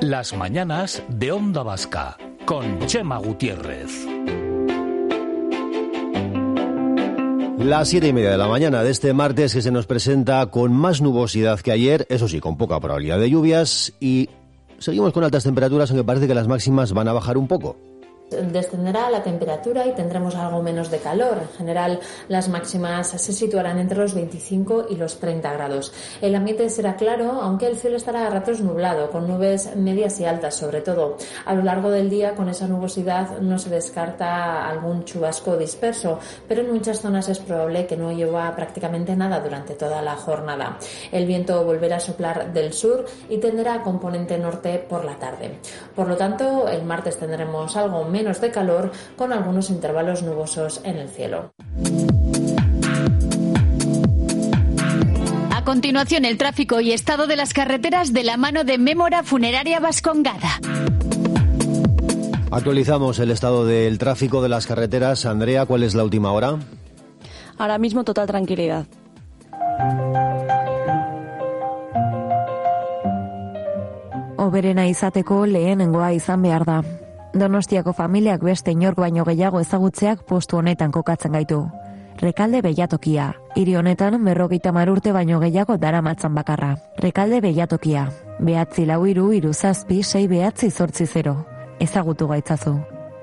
Las mañanas de Onda Vasca con Chema Gutiérrez. Las 7:30 de la mañana de este martes, que se nos presenta con más nubosidad que ayer, eso sí, con poca probabilidad de lluvias, y seguimos con altas temperaturas, aunque parece que las máximas van a bajar un poco. Descenderá la temperatura y tendremos algo menos de calor. En general, las máximas se situarán entre los 25 y los 30 grados. El ambiente será claro, aunque el cielo estará a ratos nublado, con nubes medias y altas sobre todo. A lo largo del día, con esa nubosidad, no se descarta algún chubasco disperso, pero en muchas zonas es probable que no llueva prácticamente nada durante toda la jornada. El viento volverá a soplar del sur y tenderá a componente norte por la tarde. Por lo tanto, el martes tendremos algo menos de calor, con algunos intervalos nubosos en el cielo. A continuación, el tráfico y estado de las carreteras de la mano de Mémora Funeraria Vascongada. Actualizamos el estado del tráfico de las carreteras. Andrea, ¿cuál es la última hora? Ahora mismo total tranquilidad. Oberena izateko lehenengoa izan behar da. Donostiako familiak beste inork baino gehiago ezagutzeak postu honetan kokatzen gaitu. Rekalde Beilatokia. Hiri honetan 50 urte baino gehiago daramatzan bakarra. Rekalde Beilatokia. 943376780. Ezagutu gaitzazu.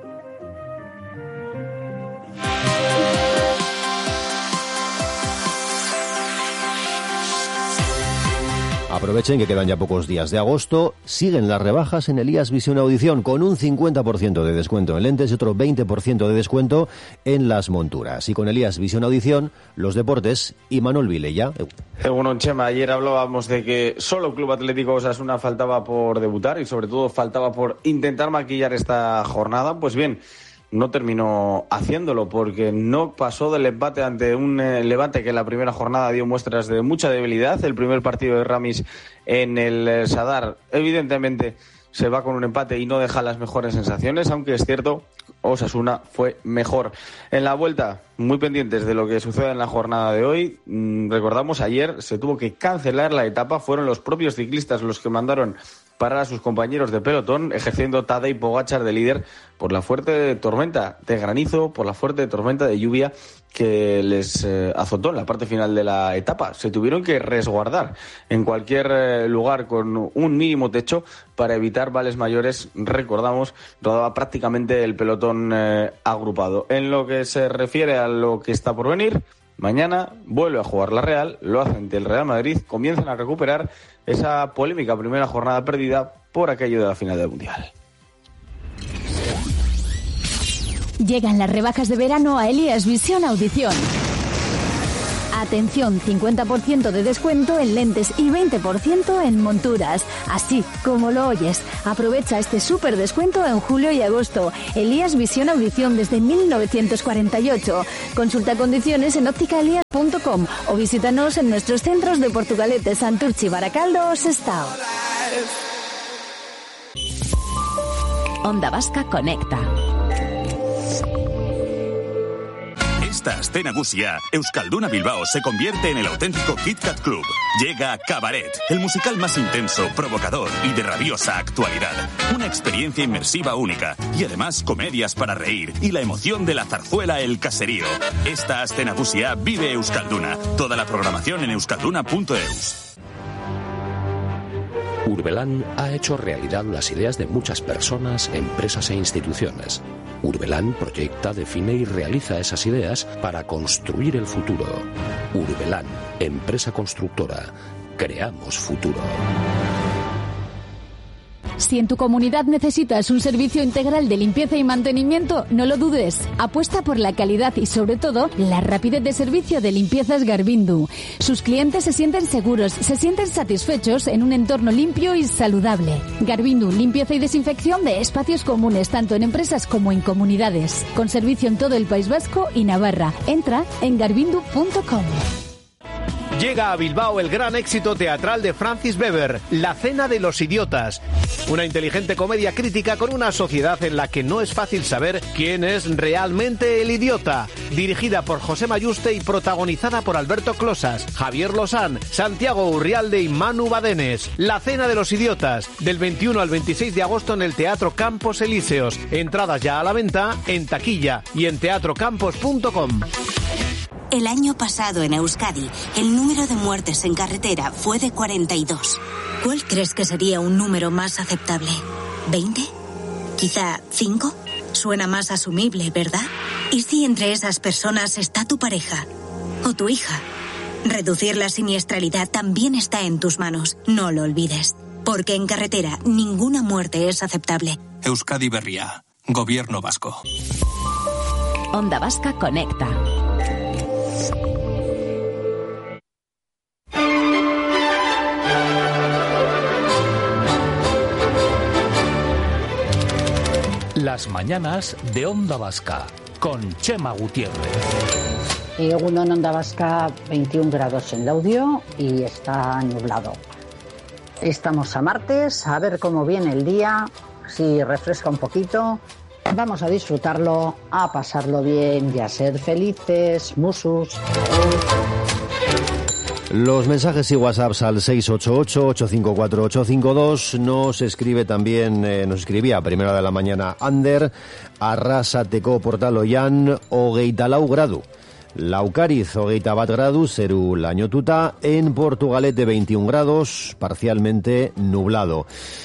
Aprovechen que quedan ya pocos días de agosto. Siguen las rebajas en Elías Visión Audición, con un 50% de descuento en lentes y otro 20% de descuento en las monturas. Y con Elías Visión Audición, los deportes y Manuel Vilella. Bueno, Chema, ayer hablábamos de que solo Club Atlético Osasuna faltaba por debutar y sobre todo faltaba por intentar maquillar esta jornada. Pues bien, no terminó haciéndolo porque no pasó del empate ante un Levante que en la primera jornada dio muestras de mucha debilidad. El primer partido de Ramis en el Sadar evidentemente se va con un empate y no deja las mejores sensaciones, aunque es cierto, Osasuna fue mejor. En la vuelta, muy pendientes de lo que sucede en la jornada de hoy. Recordamos, ayer se tuvo que cancelar la etapa, fueron los propios ciclistas los que mandaron parar a sus compañeros de pelotón, ejerciendo Tadej Pogačar de líder por la fuerte tormenta de granizo, por la fuerte tormenta de lluvia que les azotó en la parte final de la etapa. Se tuvieron que resguardar en cualquier lugar con un mínimo techo para evitar males mayores. Recordamos, rodaba prácticamente el pelotón agrupado. En lo que se refiere a lo que está por venir, mañana vuelve a jugar la Real, lo hace ante el Real Madrid, comienzan a recuperar esa polémica primera jornada perdida por aquello de la final del Mundial. Llegan las rebajas de verano a Elías Visión Audición. Atención, 50% de descuento en lentes y 20% en monturas. Así como lo oyes. Aprovecha este súper descuento en julio y agosto. Elías Visión Audición desde 1948. Consulta condiciones en ópticaelías.com o visítanos en nuestros centros de Portugalete, Santurchi, Baracaldo o Sestao. Onda Vasca conecta. Esta Aste Nagusia, Euskalduna Bilbao se convierte en el auténtico Kit Kat Club. Llega Cabaret, el musical más intenso, provocador y de rabiosa actualidad. Una experiencia inmersiva única y además comedias para reír y la emoción de la zarzuela El Caserío. Esta Aste Nagusia vive Euskalduna. Toda la programación en euskalduna.eus. Urbelán ha hecho realidad las ideas de muchas personas, empresas e instituciones. Urbelán proyecta, define y realiza esas ideas para construir el futuro. Urbelán, empresa constructora. Creamos futuro. Si en tu comunidad necesitas un servicio integral de limpieza y mantenimiento, no lo dudes. Apuesta por la calidad y, sobre todo, la rapidez de servicio de Limpiezas Garbindu. Sus clientes se sienten seguros, se sienten satisfechos en un entorno limpio y saludable. Garbindu, limpieza y desinfección de espacios comunes, tanto en empresas como en comunidades. Con servicio en todo el País Vasco y Navarra. Entra en garbindu.com. Llega a Bilbao el gran éxito teatral de Francis Weber, La cena de los idiotas. Una inteligente comedia crítica con una sociedad en la que no es fácil saber quién es realmente el idiota. Dirigida por José Mayuste y protagonizada por Alberto Closas, Javier Lozán, Santiago Urrialde y Manu Badenes. La cena de los idiotas, del 21 al 26 de agosto en el Teatro Campos Elíseos. Entradas ya a la venta en taquilla y en teatrocampos.com. El año pasado en Euskadi, el número de muertes en carretera fue de 42. ¿Cuál crees que sería un número más aceptable? ¿20? ¿Quizá 5? Suena más asumible, ¿verdad? ¿Y si entre esas personas está tu pareja o tu hija? Reducir la siniestralidad también está en tus manos. No lo olvides. Porque en carretera ninguna muerte es aceptable. Euskadi Berria, Gobierno Vasco. Onda Vasca conecta. Las mañanas de Onda Vasca con Chema Gutiérrez. Egunon en Onda Vasca, 21 grados en Laudio y está nublado. Estamos a martes, a ver cómo viene el día, si refresca un poquito. Vamos a disfrutarlo, a pasarlo bien y a ser felices. Musus. Los mensajes y WhatsApps al 688-854-852. Nos escribe también, nos escribía a primera de la mañana Ander, Arrasateko portaloian hogeita lau gradu. Laukariz hogeita bat gradu, zeru lainotuta, en Portugalete 21 grados, parcialmente nublado.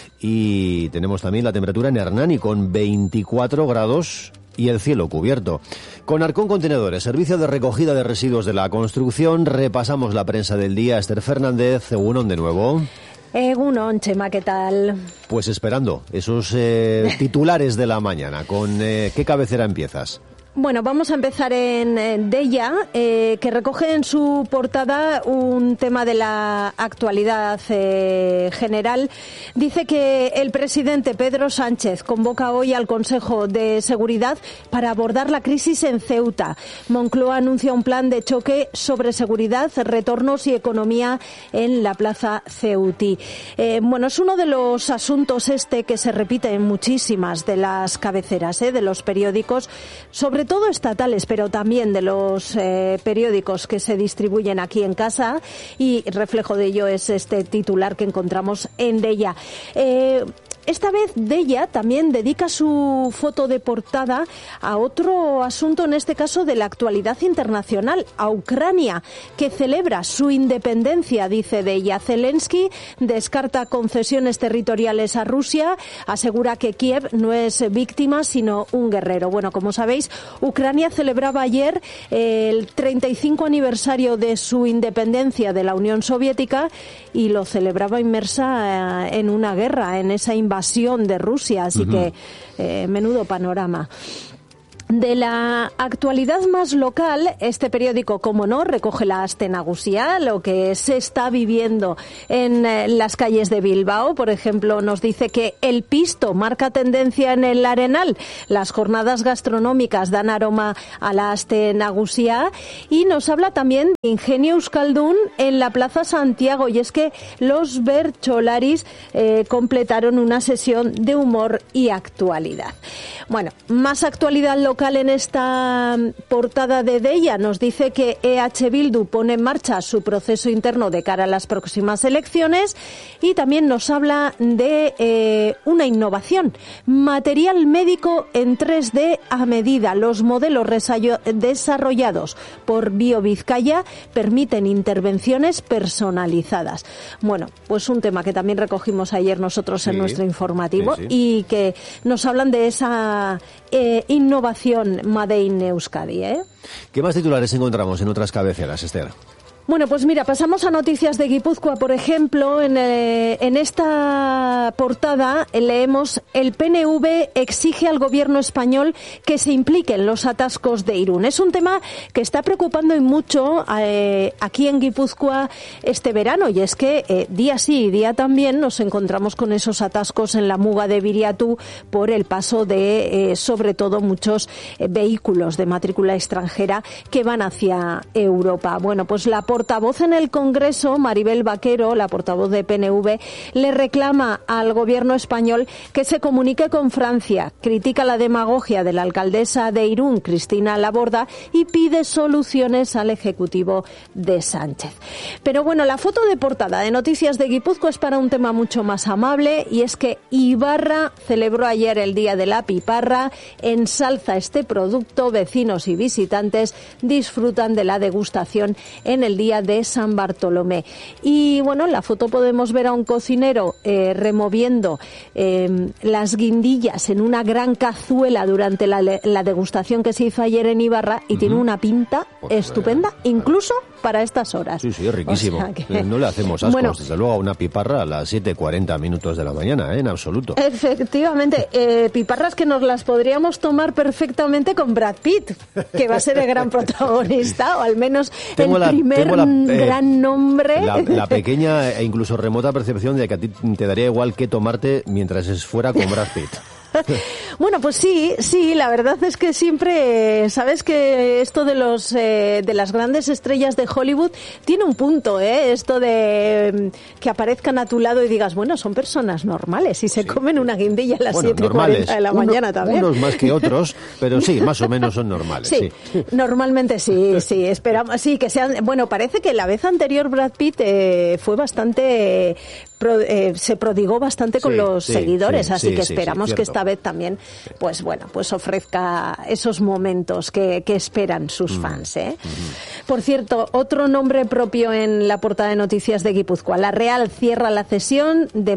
Y tenemos también la temperatura en Hernani con 24 grados y el cielo cubierto. Con Arcón Contenedores, servicio de recogida de residuos de la construcción, repasamos la prensa del día. Esther Fernández, egunon de nuevo. Egunon, Chema, ¿qué tal? Pues esperando esos titulares de la mañana. ¿Con qué cabecera empiezas? Bueno, vamos a empezar en Deia, que recoge en su portada un tema de la actualidad general. Dice que el presidente Pedro Sánchez convoca hoy al Consejo de Seguridad para abordar la crisis en Ceuta. Moncloa anuncia un plan de choque sobre seguridad, retornos y economía en la plaza ceutí. Bueno, es uno de los asuntos que se repite en muchísimas de las cabeceras de los periódicos, sobre todo estatales, pero también de los periódicos que se distribuyen aquí en casa, y reflejo de ello es este titular que encontramos en Deia. Esta vez Deia también dedica su foto de portada a otro asunto, en este caso de la actualidad internacional, a Ucrania, que celebra su independencia, dice Deia. Zelensky descarta concesiones territoriales a Rusia, asegura que Kiev no es víctima, sino un guerrero. Bueno, como sabéis, Ucrania celebraba ayer el 35 aniversario de su independencia de la Unión Soviética y lo celebraba inmersa en una guerra, en esa invasión de Rusia, así que menudo panorama. De la actualidad más local, este periódico, como no, recoge la Aste Nagusia, lo que se está viviendo en las calles de Bilbao. Por ejemplo, nos dice que el pisto marca tendencia en el Arenal. Las jornadas gastronómicas dan aroma a la Aste Nagusia, y nos habla también de Ingenio Euskaldun en la Plaza Santiago, y es que los bertsolaris completaron una sesión de humor y actualidad. Bueno, más actualidad local en esta portada de Deia. Nos dice que EH Bildu pone en marcha su proceso interno de cara a las próximas elecciones, y también nos habla de una innovación, material médico en 3D a medida. Los modelos desarrollados por BioVizcaya permiten intervenciones personalizadas. Bueno, pues un tema que también recogimos ayer nosotros en nuestro informativo, y que nos hablan de esa innovación Made in Euskadi. ¿Qué más titulares encontramos en otras cabeceras, Esther? Bueno, pues mira, pasamos a noticias de Guipúzcoa. Por ejemplo, en esta portada leemos: el PNV exige al gobierno español que se implique en los atascos de Irún. Es un tema que está preocupando y mucho aquí en Guipúzcoa este verano, y es que día sí y día también nos encontramos con esos atascos en la muga de Biriatu por el paso de, sobre todo, muchos vehículos de matrícula extranjera que van hacia Europa. Bueno, pues la portavoz en el Congreso, Maribel Vaquero, la portavoz de PNV, le reclama al gobierno español que se comunique con Francia, critica la demagogia de la alcaldesa de Irún, Cristina Laborda, y pide soluciones al Ejecutivo de Sánchez. Pero bueno, la foto de portada de Noticias de Guipúzcoa es para un tema mucho más amable, y es que Ibarra celebró ayer el Día de la Piparra, ensalza este producto, vecinos y visitantes disfrutan de la degustación en el día de San Bartolomé. Y bueno, en la foto podemos ver a un cocinero removiendo las guindillas en una gran cazuela durante la degustación que se hizo ayer en Ibarra, y tiene una pinta estupenda, incluso para estas horas. Sí, sí, riquísimo. O sea que... No le hacemos ascos, bueno, desde luego, a una piparra a las 7:40 minutos de la mañana, en absoluto. Efectivamente, piparras que nos las podríamos tomar perfectamente con Brad Pitt, que va a ser el gran protagonista, o al menos tengo el primer gran nombre. La pequeña e incluso remota percepción de que a ti te daría igual que tomarte mientras es fuera con Brad Pitt. Bueno, pues sí, la verdad es que siempre, sabes que esto de las grandes estrellas de Hollywood tiene un punto, esto de que aparezcan a tu lado y digas, bueno, son personas normales y se comen una guindilla a las 7:40 de la mañana también. Unos más que otros, pero sí, más o menos son normales. Sí. Normalmente sí, esperamos, sí, que sean, bueno, parece que la vez anterior Brad Pitt fue bastante, se prodigó bastante con los seguidores, así que esperamos que esta vez también, pues bueno, pues ofrezca esos momentos que esperan sus fans, Por cierto, otro nombre propio en la portada de Noticias de Guipúzcoa. La Real cierra la cesión de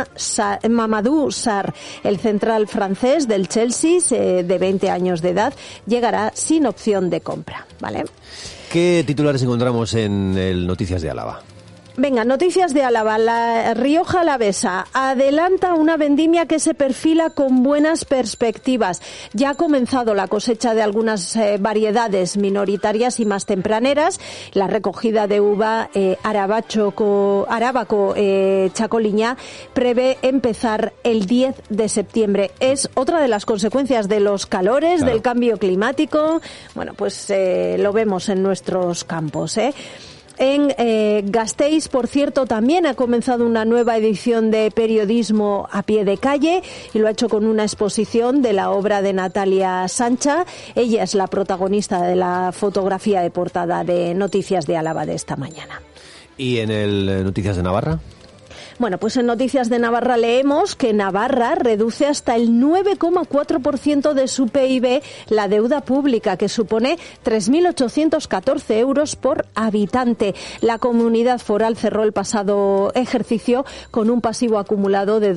Mamadou Sarr, el central francés del Chelsea, de 20 años de edad, llegará sin opción de compra, ¿vale? ¿Qué titulares encontramos en el Noticias de Álava? Venga, Noticias de Álava. La Rioja Alavesa adelanta una vendimia que se perfila con buenas perspectivas. Ya ha comenzado la cosecha de algunas variedades minoritarias y más tempraneras. La recogida de uva Arábaco Chacoliña prevé empezar el 10 de septiembre. Es otra de las consecuencias de los calores, del cambio climático. Bueno, pues lo vemos en nuestros campos, En Gasteiz, por cierto, también ha comenzado una nueva edición de periodismo a pie de calle, y lo ha hecho con una exposición de la obra de Natalia Sancha. Ella es la protagonista de la fotografía de portada de Noticias de Álava de esta mañana. ¿Y en el Noticias de Navarra? Bueno, pues en Noticias de Navarra leemos que Navarra reduce hasta el 9,4% de su PIB la deuda pública, que supone 3.814 euros por habitante. La comunidad foral cerró el pasado ejercicio con un pasivo acumulado de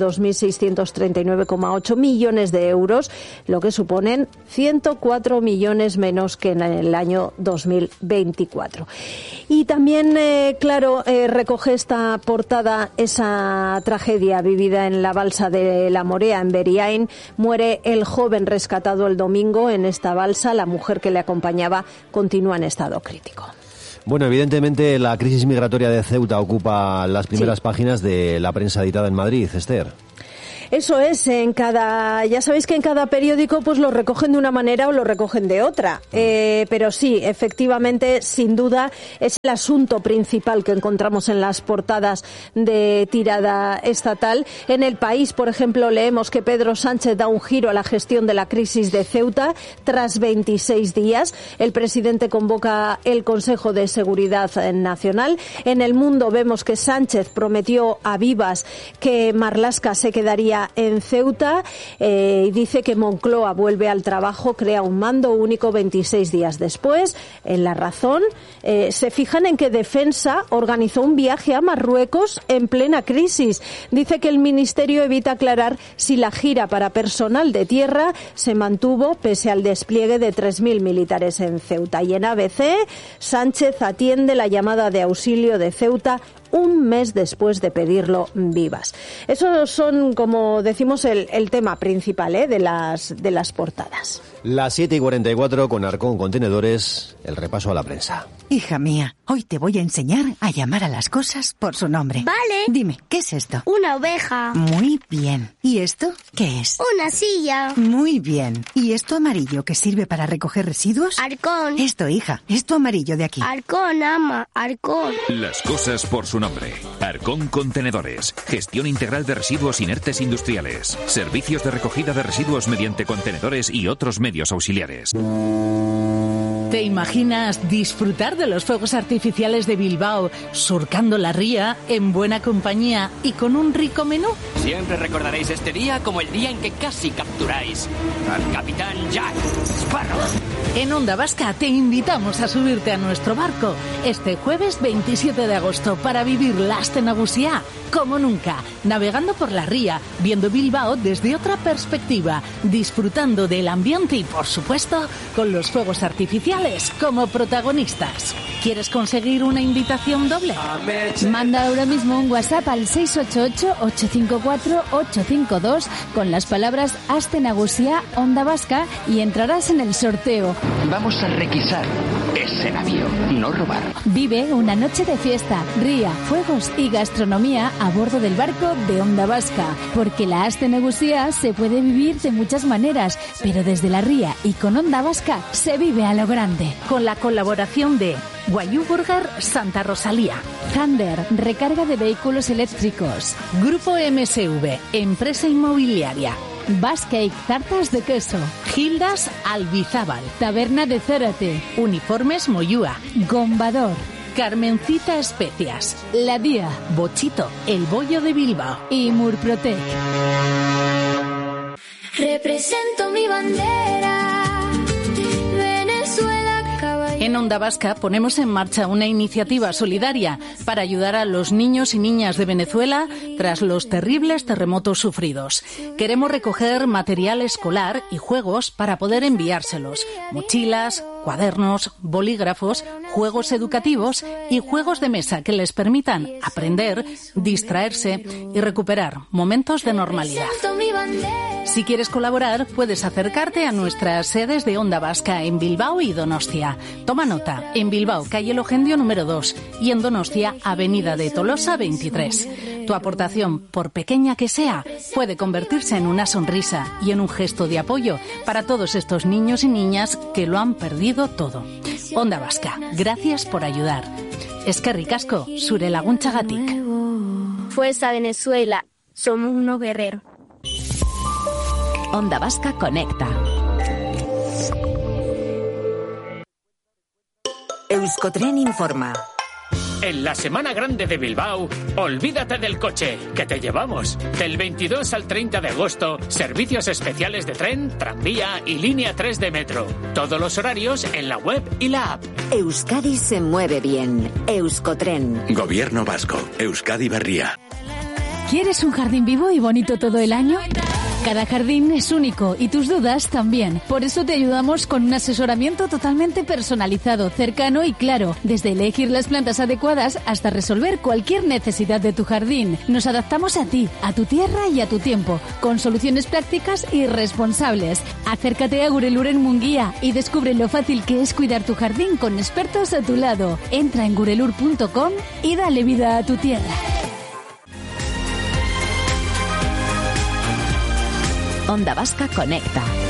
2.639,8 millones de euros, lo que suponen 104 millones menos que en el año 2024. Y también, recoge esta portada esa tragedia vivida en la balsa de La Morea, en Beriain. Muere el joven rescatado el domingo en esta balsa. La mujer que le acompañaba continúa en estado crítico. Bueno, evidentemente la crisis migratoria de Ceuta ocupa las primeras páginas de la prensa editada en Madrid, Esther. Eso es, ya sabéis que en cada periódico pues lo recogen de una manera o lo recogen de otra, pero sí, efectivamente, sin duda, es el asunto principal que encontramos en las portadas de tirada estatal. En El País, por ejemplo, leemos que Pedro Sánchez da un giro a la gestión de la crisis de Ceuta tras 26 días. El presidente convoca el Consejo de Seguridad Nacional. En El Mundo vemos que Sánchez prometió a Vivas que Marlaska se quedaría en Ceuta, y dice que Moncloa vuelve al trabajo, crea un mando único 26 días después. En La Razón se fijan en que Defensa organizó un viaje a Marruecos en plena crisis. Dice que el Ministerio evita aclarar si la gira para personal de tierra se mantuvo pese al despliegue de 3.000 militares en Ceuta. Y en ABC, Sánchez atiende la llamada de auxilio de Ceuta un mes después de pedirlo Vivas. Esos son, como decimos, el tema principal de las portadas. Las 7:44 con Arcón Contenedores, el repaso a la prensa. Hija mía, hoy te voy a enseñar a llamar a las cosas por su nombre. Vale. Dime, ¿qué es esto? Una oveja. Muy bien. ¿Y esto qué es? Una silla. Muy bien. ¿Y esto amarillo que sirve para recoger residuos? Arcón. Esto, hija, esto amarillo de aquí. Arcón, ama, Arcón. Las cosas por su nombre. Arcón Contenedores. Gestión integral de residuos inertes industriales. Servicios de recogida de residuos mediante contenedores y otros medios auxiliares. ¿Te imaginas disfrutar de los fuegos artificiales de Bilbao, surcando la ría, en buena compañía y con un rico menú? Siempre recordaréis este día como el día en que casi capturáis al capitán Jack Sparrow. En Onda Vasca te invitamos a subirte a nuestro barco este jueves 27 de agosto para vivir la Aste Nagusia como nunca, navegando por la ría, viendo Bilbao desde otra perspectiva, disfrutando del ambiente y, por supuesto, con los fuegos artificiales como protagonistas. ¿Quieres conseguir una invitación doble? Manda ahora mismo un WhatsApp al 688-854-852 con las palabras Aste Nagusia Onda Vasca y entrarás en el sorteo. Vamos a requisar ese navío, no robar. Vive una noche de fiesta, ría, fuegos y gastronomía a bordo del barco de Onda Vasca, porque la Aste Nagusia se puede vivir de muchas maneras, pero desde la ría y con Onda Vasca se vive a lo grande. Con la colaboración de Guayú Burger Santa Rosalía, Thunder, recarga de vehículos eléctricos, Grupo MSV, empresa inmobiliaria, Bascake, tartas de queso, Gildas Albizábal, Taberna de Zárate, Uniformes Moyúa, Gombador, Carmencita Especias, La Día, Bochito, El Bollo de Bilbao y Murprotec. Represento mi bandera, Venezuela. En Onda Vasca ponemos en marcha una iniciativa solidaria para ayudar a los niños y niñas de Venezuela tras los terribles terremotos sufridos. Queremos recoger material escolar y juegos para poder enviárselos. Mochilas, cuadernos, bolígrafos, juegos educativos y juegos de mesa que les permitan aprender, distraerse y recuperar momentos de normalidad. Si quieres colaborar, puedes acercarte a nuestras sedes de Onda Vasca en Bilbao y Donostia. Toma nota, en Bilbao, calle Logendio número 2 y en Donostia, avenida de Tolosa 23. Tu aportación, por pequeña que sea, puede convertirse en una sonrisa y en un gesto de apoyo para todos estos niños y niñas que lo han perdido todo. Onda Vasca, gracias por ayudar. Eskerrik asko, zure laguntzagatik. Fuerza Venezuela, somos unos guerreros. Onda Vasca conecta. Euskotren informa. En la Semana Grande de Bilbao, olvídate del coche, que te llevamos. Del 22 al 30 de agosto, servicios especiales de tren, tranvía y línea 3 de metro. Todos los horarios en la web y la app. Euskadi se mueve bien. Euskotren. Gobierno Vasco. Euskadi Berria. ¿Quieres un jardín vivo y bonito todo el año? Cada jardín es único y tus dudas también. Por eso te ayudamos con un asesoramiento totalmente personalizado, cercano y claro. Desde elegir las plantas adecuadas hasta resolver cualquier necesidad de tu jardín. Nos adaptamos a ti, a tu tierra y a tu tiempo, con soluciones prácticas y responsables. Acércate a Gurelur en Munguía y descubre lo fácil que es cuidar tu jardín con expertos a tu lado. Entra en gurelur.com y dale vida a tu tierra. Onda Vasca conecta.